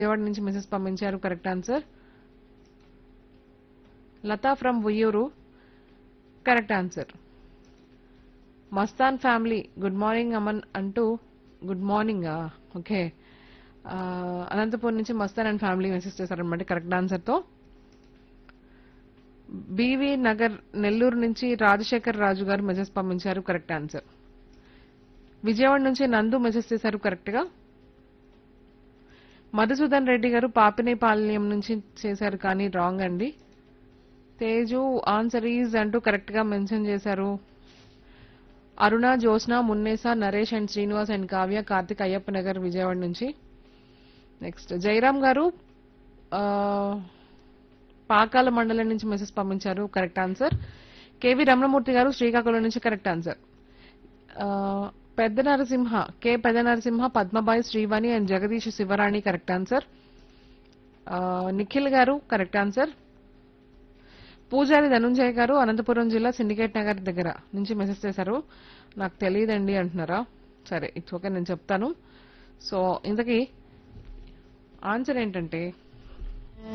విజయవాడ నుంచి మెసేజ్ పంపించారు correct answer. Lata from Uyyuru correct answer. Mastan family good morning Aman అంటూ గుడ్ మార్నింగ్ ఓకే అనంతపూర్ నుంచి మస్తాన్ అండ్ ఫ్యామిలీ మెసేజ్ చేశారనమాట కరెక్ట్ ఆన్సర్ తో. బీవీ నగర్ నెల్లూరు నుంచి రాజశేఖర్ రాజు గారు మెసేజ్ పంపించారు కరెక్ట్ ఆన్సర్. విజయవాడ నుంచి నందు మెసేజ్ చేశారు కరెక్ట్ గా. మధుసూదన్ రెడ్డి గారు పాపినేపాలెం నుంచి చేశారు కానీ రాంగ్ అండి. తేజు ఆన్సర్ ఈజ్ అంటూ కరెక్ట్ గా మెన్షన్ చేశారు. అరుణ జ్యోత్స్న మున్నేసా నరేష్ అండ్ శ్రీనివాస్ అండ్ కావ్య కార్తిక్ అయ్యప్ప నగర్ విజయవాడ నుంచి. నెక్స్ట్ జయరామ్ గారు పాకాల మండలం నుంచి మెసేజ్ పంపించారు కరెక్ట్ ఆన్సర్. కేవి రమణమూర్తి గారు శ్రీకాకుళం నుంచి కరెక్ట్ ఆన్సర్. పెద్ద Narasimha Padmabai Srivani and Jagadish Shivarani correct answer. Nikhil గారు కరెక్ట్ ఆన్సర్. పూజారి ధనుంజయ్ గారు అనంతపురం జిల్లా సిండికేట్ నగర్ దగ్గర నుంచి మెసేజ్ చేశారు నాకు తెలియదండి అంటున్నారా. సరే ఇట్స్ ఓకే నేను చెప్తాను. సో ఇంతకీ ఆన్సర్ ఏంటంటే